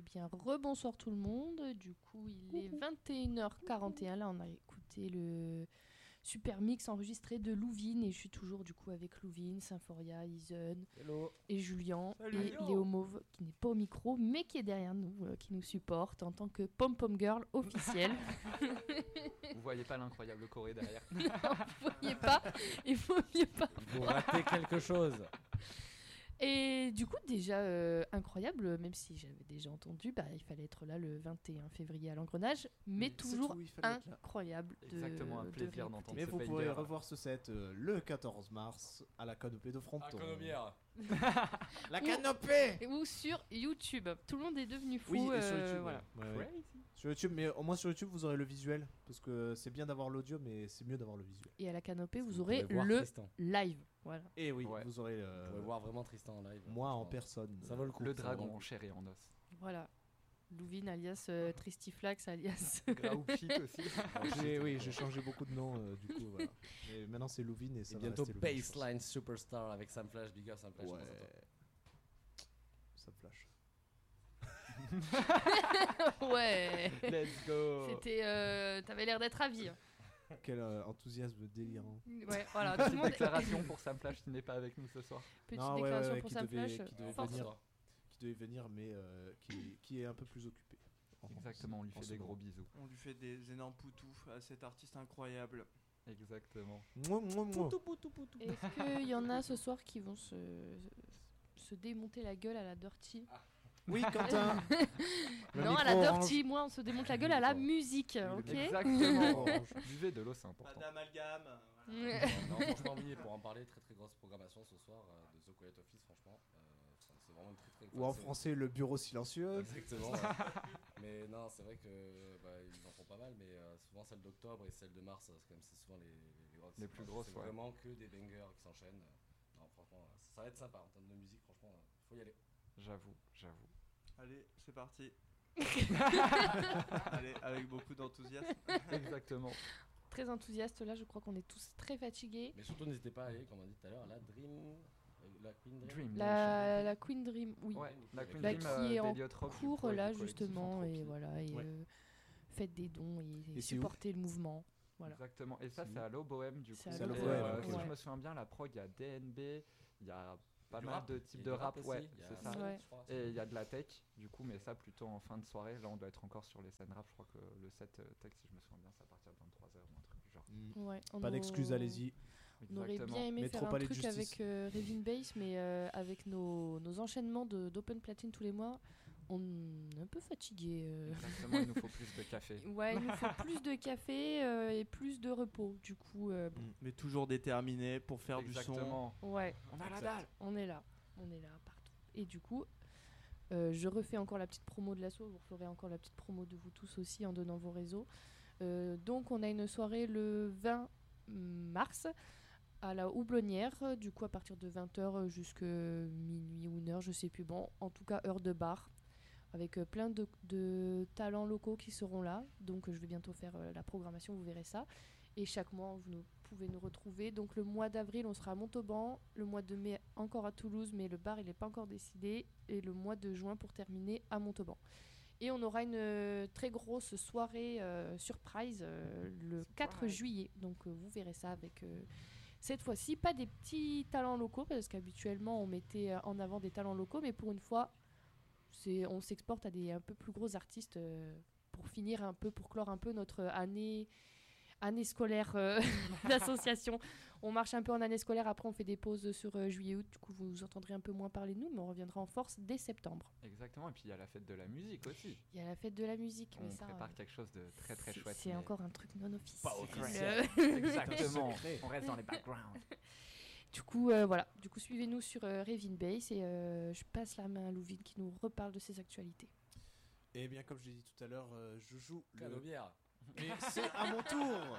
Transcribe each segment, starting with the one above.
bien, rebonsoir tout le monde. Du coup, il est 21h41. Là, on a écouté le super mix enregistré de Louvin. Et je suis toujours du coup avec Louvin, Symphoria, Isen et Julien. Salut. Et Léo Mauve, qui n'est pas au micro, mais qui est derrière nous, qui nous supporte en tant que pom-pom girl officielle. Vous voyez pas l'incroyable Corée derrière. Vous voyez pas, il faut mieux pas. Vous ratez quelque chose. Et du coup, déjà incroyable, même si j'avais déjà entendu, il fallait être là le 21 février à l'Engrenage, mais toujours tout, il fallait être là. incroyable. Exactement, un plaisir d'entendre Mais ce vous banger. pourrez revoir ce set le 14 mars à la canopée de Fronton. Économière. La canopée. Ou sur YouTube. Tout le monde est devenu fou. Oui, et sur YouTube. voilà. Ouais. Sur YouTube, mais au moins sur YouTube, vous aurez le visuel. Parce que c'est bien d'avoir l'audio, mais c'est mieux d'avoir le visuel. Et à la canopée, vous aurez pouvez voir le Tristan. live. Voilà. Et oui, Ouais. vous aurez Vous pouvez voir vraiment Tristan en live. moi en Franchement, personne. Ça vaut le coup. Le ça vaut dragon le en coup. chair et en os. Voilà. Louvin alias Tristiflax alias. Graoupchik aussi. J'ai changé beaucoup de noms, du coup, voilà. Mais maintenant, c'est Louvin et ça Et va bientôt rester Louvin, je pense. Baseline Superstar avec Sam Flash, Big Up Sam Flash. je Ouais. pense à toi. Ça flash. Ouais. Let's go. C'était. T'avais l'air d'être ravi. Hein. Quel enthousiasme délirant. Ouais, voilà. Tout le Petite monde. déclaration pour Sam Flash qui n'est pas avec nous ce soir. Petite Non, ouais, déclaration ouais, pour qui Sam devait- Flash. qui devait Force. venir. Qui devait venir, mais qui est un peu plus occupé. Exactement, on lui en fait ce des moment. gros bisous. On lui fait des énormes poutous à cet artiste incroyable. Exactement. Mouah, mouah, mouah. Est-ce qu'il y en a ce soir qui vont se démonter la gueule à la Dirty? Oui, Quentin. Le Non, à micro la orange. Dirty, moi on se démonte la gueule à la musique, ok? Exactement. Orange. Buvez de l'eau, c'est Pas important. d'amalgame. Non, franchement, oui, pour en parler, très très grosse programmation ce soir de The Quiet Office, franchement. C'est vraiment une très très. Ou en c'est- français, le bureau silencieux. Exactement. ouais. Mais non, c'est vrai que ils en font pas mal, mais souvent celle d'octobre et celle de mars, c'est souvent les grosses. Les plus grosses, C'est ouais. vraiment que des bangers qui s'enchaînent. Non, franchement, ça va être sympa en termes de musique, franchement, faut y aller. J'avoue. Allez, c'est parti. Allez, avec beaucoup d'enthousiasme. Exactement. Très enthousiaste là, je crois qu'on est tous très fatigués. Mais surtout, n'hésitez pas à aller, comme on a dit tout à l'heure, la Queen Dream. Dream. La Queen Dream, oui. Ouais, la Queen Bah, Dream qui est en d'Eliot Rock, du cours coup, et là du collectif justement, et Entropie. voilà, et Ouais. faites des dons et Et c'est supportez le mouvement. Voilà. Exactement. Et ça, C'est c'est à l'Oboem du coup. C'est à C'est à l'Oboem, l'Oboem, Si ouais. je me souviens bien, la prog, il y a DNB, il y a pas Du mal rap, de il y types a de du rap, aussi, ouais, il y a c'est ça. Ouais. je crois. Et il y a de la tech, du coup, mais ça plutôt en fin de soirée. Là, on doit être encore sur les scènes rap. Je crois que le set tech, si je me souviens bien, c'est à partir de 23h ou un truc du genre. Ouais, Pas d'excuses, allez-y. On aurait Exactement. bien aimé Mais faire trop un palais de truc justice. avec Revin Bass, mais avec nos enchaînements d'open platine tous les mois, on est un peu fatigué. Exactement, il nous faut plus de café. Ouais, il nous faut plus de café et plus de repos. Du coup, bon, Mais toujours déterminé pour faire du son. Exactement. ouais, On a la dalle. on est là partout. Et du coup, je refais encore la petite promo de l'assaut, vous referez encore la petite promo de vous tous aussi en donnant vos réseaux. Donc on a une soirée le 20 mars à la Houblonnière, du coup à partir de 20h jusqu'à minuit ou 1h, je sais plus, bon, en tout cas heure de bar, avec plein de talents locaux qui seront là, donc je vais bientôt faire la programmation, vous verrez ça. Et chaque mois, pouvez nous retrouver. Donc le mois d'avril, on sera à Montauban. Le mois de mai, encore à Toulouse, mais le bar, il n'est pas encore décidé. Et le mois de juin, pour terminer, à Montauban. Et on aura une très grosse soirée surprise le 4 juillet. Donc vous verrez ça avec... cette fois-ci, pas des petits talents locaux, parce qu'habituellement, on mettait en avant des talents locaux. Mais pour une fois, on s'exporte à des un peu plus gros artistes pour finir un peu, pour clore un peu notre année scolaire d'association. On marche un peu en année scolaire, après on fait des pauses sur juillet-août, du coup vous entendrez un peu moins parler de nous, mais on reviendra en force dès septembre. Exactement, et puis il y a la fête de la musique aussi. Il y a la fête de la musique, On mais ça... prépare quelque chose de très très chouette. C'est mais encore un truc non officiel. pas officiel. Exactement, on reste dans les backgrounds. Du coup, voilà. Du coup, suivez-nous sur Revin Bass et je passe la main à Louvin qui nous reparle de ses actualités. Et bien, comme je l'ai dit tout à l'heure, je joue le... Canobière. Mais c'est à mon tour.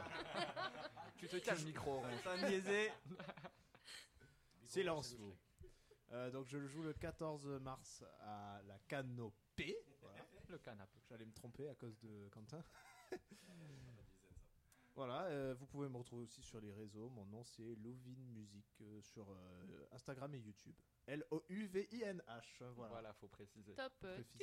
Tu te calmes, micro. Ça niaisé. Silence, vous. Donc je le joue le 14 mars à la canopée. Voilà. Le canapé. J'allais me tromper à cause de Quentin. Voilà, vous pouvez me retrouver aussi sur les réseaux. Mon nom c'est Louvin Musique sur Instagram et YouTube. LOUVINH. Voilà. Voilà, faut préciser. Top.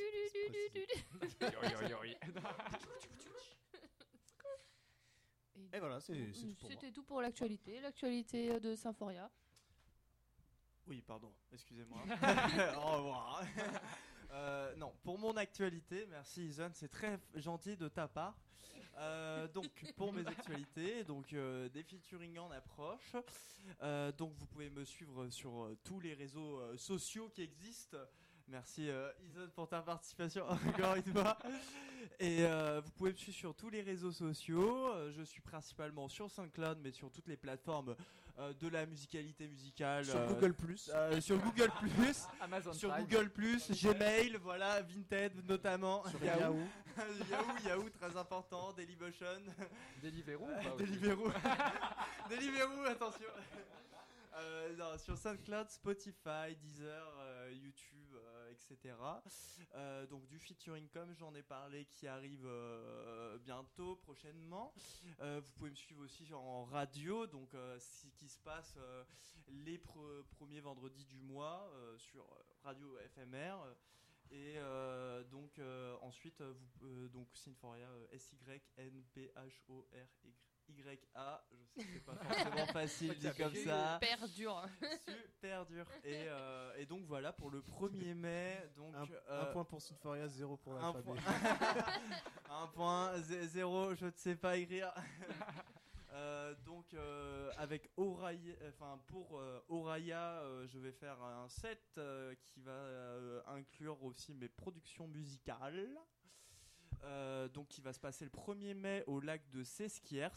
Et voilà, c'est tout pour moi. C'était tout pour l'actualité de Symphoria. Oui, pardon, excusez-moi. Au revoir. Non, pour mon actualité, merci Ison, c'est très gentil de ta part. Donc pour mes actualités, donc des featuring en approche. Donc vous pouvez me suivre sur tous les réseaux sociaux qui existent. Merci Ison pour ta participation encore une fois. Et vous pouvez me suivre sur tous les réseaux sociaux. Je suis principalement sur SoundCloud, mais sur toutes les plateformes de la musicalité musicale. Sur Google+. Sur Google+, Amazon sur Prime. Google+, Gmail, voilà, Vinted notamment. Sur Yahoo. Yahoo, très important, Dailymotion. Deliveroo ou pas aussi Deliveroo. Deliveroo, attention. Non, sur SoundCloud, Spotify, Deezer, YouTube, etc. Donc du featuring comme j'en ai parlé qui arrive bientôt, prochainement. Vous pouvez me suivre aussi en radio, donc qui se passe les premiers vendredis du mois sur Radio FMR. Et donc ensuite, donc Symphoria, SYNPHORYA. Je sais que c'est pas forcément facile dit comme ça. Super dur. Super dur. Et donc voilà pour le 1er mai. Donc, Un point pour Symphoria, 0 pour un l'alphabet. un point, 0, je ne sais pas écrire. Donc avec Oraya, pour Oraya, je vais faire un set qui va inclure aussi mes productions musicales. Donc qui va se passer le 1er mai au lac de Sesquiers.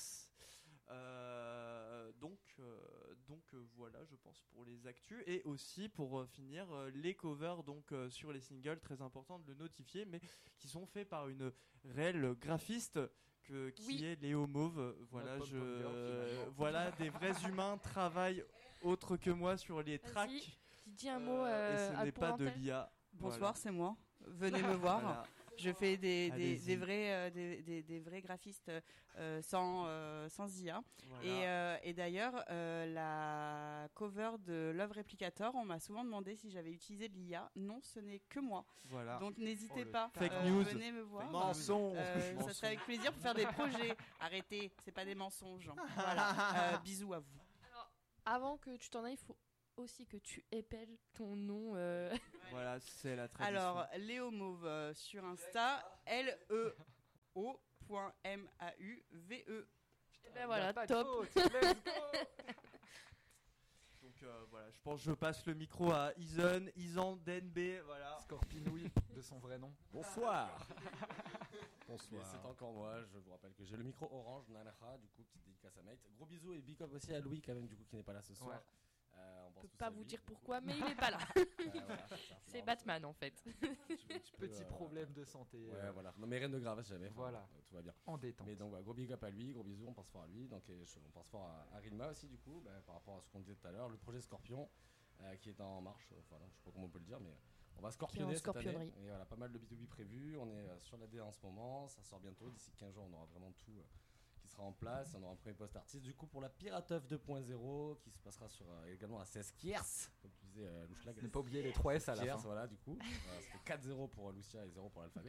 Donc voilà, je pense pour les actus et aussi pour finir les covers donc sur les singles, très important de le notifier, mais qui sont faits par une réelle graphiste qui est Léo Mauve. Voilà, Notre pom-pom girl, finalement. voilà des vrais humains travaillent autres que moi sur les tracks. Dis un mot et ce n'est pour pas de l'antenne. l'IA. Bonsoir, Voilà. c'est moi. Venez me voir. Voilà. Je fais des Allez-y. vrais graphistes sans IA. Voilà. Et d'ailleurs, la cover de Love Replicator, on m'a souvent demandé si j'avais utilisé de l'IA. Non, ce n'est que moi. Voilà. Donc n'hésitez Oh, le pas. fake news. Venez me voir. Mensonge. Ça serait avec plaisir pour faire des projets. Arrêtez, c'est pas des mensonges. Voilà. Bisous à vous. Alors, avant que tu t'en ailles, il faut aussi que tu épelles ton nom. Voilà, c'est la tradition. Alors, Léo Mauve sur Insta, LEO.MAUVE. Et ben voilà, Y a pas de top. faute, let's go. Donc voilà, je pense que je passe le micro à Isan Denbe, voilà. Scorpinouille de son vrai nom. Bonsoir. Bonsoir. Et c'est encore moi, je vous rappelle que j'ai le micro orange, Nanaha, du coup, petite dédicace à Mate. Gros bisous et big up aussi à Louis, quand même, du coup, qui n'est pas là ce soir. Ouais. On pense Je peux tous pas à vous lui, dire du coup. pourquoi, mais il est pas là. Voilà, C'est Batman en fait. Petit problème de santé. Ouais, voilà. Non, mais rien de grave, jamais. Enfin, Voilà. tout va bien. En détente. Mais donc, voilà, gros big up à lui, gros bisous, on pense fort à lui. Donc, on pense fort à Rilma aussi, du coup, par rapport à ce qu'on disait tout à l'heure. Le projet Scorpion, qui est en marche, enfin, non, je sais pas comment on peut le dire, mais on va scorpionner cette année. scorpionnerie. Et voilà, pas mal de B2B prévus. On est sur la D en ce moment, ça sort bientôt. D'ici 15 jours, on aura vraiment tout qui sera en place. On aura un premier post artiste. Du coup, pour la Pirate of 2.0, qui se passera sur également à Sesquiers, comme tu disais, Louchlag. Ne pas oublier les 3 S à la Sesquiers, fin. voilà, du coup. C'était 4-0 pour Lucia et 0 pour l'alphabet.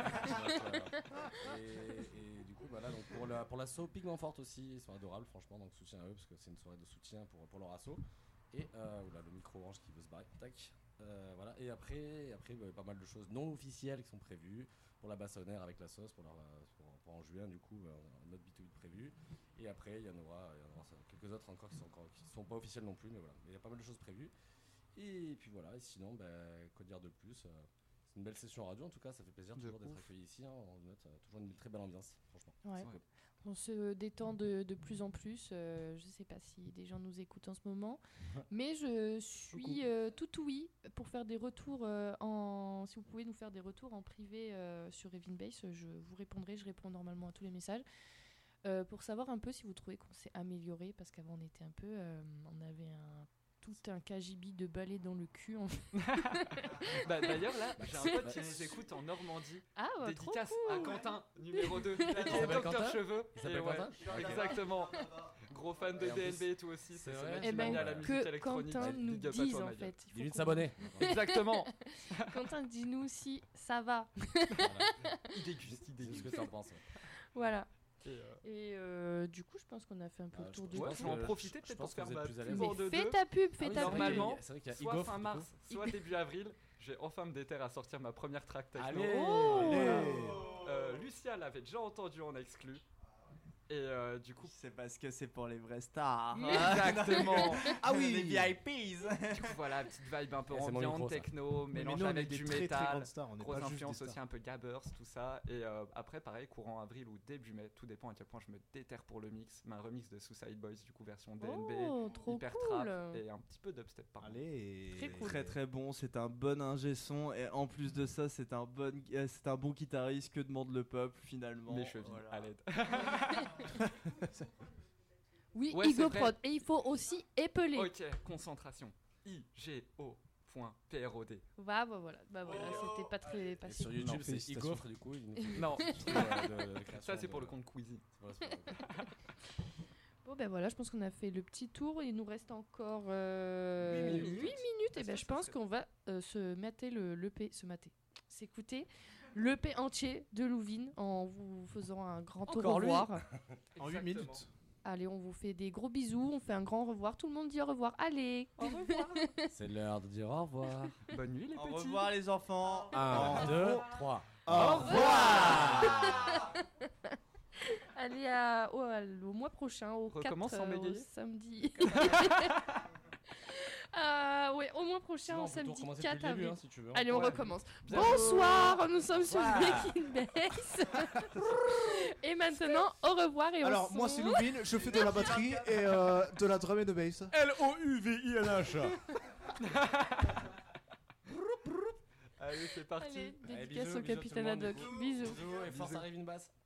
Et du coup, voilà, donc pour l'assaut Pigment Forte aussi, ils sont adorables, franchement, donc soutien à eux, parce que c'est une soirée de soutien pour leur assaut. Et oula, le micro orange qui veut se barrer, tac. Voilà. Et après pas mal de choses non officielles qui sont prévues pour la bassonnaire avec la sauce pour en juin, du coup notre B2B prévu. Et après il y en aura quelques autres encore qui sont pas officielles non plus, mais voilà, mais il y a pas mal de choses prévues. Et puis voilà, et sinon quoi dire de plus, c'est une belle session radio en tout cas, ça fait plaisir De toujours d'être ouf. accueilli ici, hein. On note toujours une très belle ambiance, franchement. Ouais. C'est cool. On se détend de plus en plus. Je sais pas si des gens nous écoutent en ce moment, mais je suis tout oui pour faire des retours si vous pouvez nous faire des retours en privé sur Evinbase, je vous répondrai. Je réponds normalement à tous les messages pour savoir un peu si vous trouvez qu'on s'est amélioré, parce qu'avant on était un peu, on avait tout un KGB de balai dans le cul. D'ailleurs, là, j'ai un pote qui nous écoute en Normandie. Ah, trop Dédicace cool. à Quentin, numéro 2, qui est s'appelle Docteur Quentin Cheveux. Il s'appelle Et ouais, Quentin exactement. gros fan de Et en plus, DNB et tout aussi. c'est C'est vrai. vrai. Eh ben, à la musique que électronique. Quentin nous Big up à dise toi, en ma gueule. fait. Il faut Dis-lui de qu'on- s'abonner. Exactement. Quentin, dis-nous si ça va. Il déguste, il Dis ce déguste. que t'en penses. Ouais. Voilà. Et, Et du coup, je pense qu'on a fait un peu le tour du ouais, pense je vais en que- profiter je peut-être pense pour que faire vous êtes ma plus à pub l'aise. en deux Fais deux. ta pub, fais Ah oui, ta normalement, c'est vrai qu'il y a Soit Igoff, fin du mars, coup. soit début avril, j'ai enfin me déterre à sortir ma première track techno. Allez. Oh. Lucia l'avait déjà entendu en exclu. Et du coup, C'est parce que c'est pour les vrais stars. exactement. Ah oui, les VIPs. Du coup, voilà, petite vibe un peu C'est mon ambiante, micro, ça. techno, Mais mélange nous, on est avec des du très, très métal. grandes stars, on n'est Grosse pas juste influence des aussi stars. un peu gabbers, tout ça. Et après, pareil, courant avril ou début mai, tout dépend à quel point je me déterre pour le mix. Mais un remix de Suicide Boys, du coup, version DNB, Oh, trop hyper cool. trap et un petit peu dubstep par contre. Allez. Très cool. Très très bon, c'est un bon ingé son et en plus de ça, c'est un bon guitariste. Que demande le peuple finalement. Mes chevilles, Voilà. à l'aide. Oui, Ouais, c'est Igo vrai. Prod. Et il faut aussi épeler. Ok, concentration. IGO.PROD. Voilà, c'était pas très Et facile. sur YouTube, c'est félicitations. Igoffre, du coup. Il nous fait Non, de création ça c'est pour de- le compte Queasy. Voilà, c'est pour le compte. Bon, ben voilà, je pense qu'on a fait le petit tour. Il nous reste encore 8 minutes. minutes. Et Est-ce ben, que je ça pense serait- qu'on va se mater l'EP. S'écouter l'EP entier de Louvin en vous faisant un grand au Encore lui. revoir. En 8 minutes. Allez, on vous fait des gros bisous. On fait un grand au revoir. Tout le monde dit au revoir. Allez, au revoir. C'est l'heure de dire au revoir. Bonne nuit les Au petits. revoir les enfants. 1, 2, 3. Au revoir. Allez au mois prochain, au 4 Recommence sans bégayer. samedi. Ouais, au mois prochain, Sinon, au on peut tout samedi recommencer 4 depuis le début, avril. hein, si tu veux. Allez, on Ouais. recommence. Bienvenue. Bonsoir, nous sommes sur Bonsoir. Breaking Bass. Et maintenant, au revoir et au Alors, son. moi, c'est Louvin, je fais de la batterie et de la drum et de bass. L-O-U-V-I-N-H. Allez, c'est parti. Allez, Allez, dédicace bisous, au bisous à tout capitaine le monde, Haddock. du coup. Bisous. Bisous et force arrive une basse.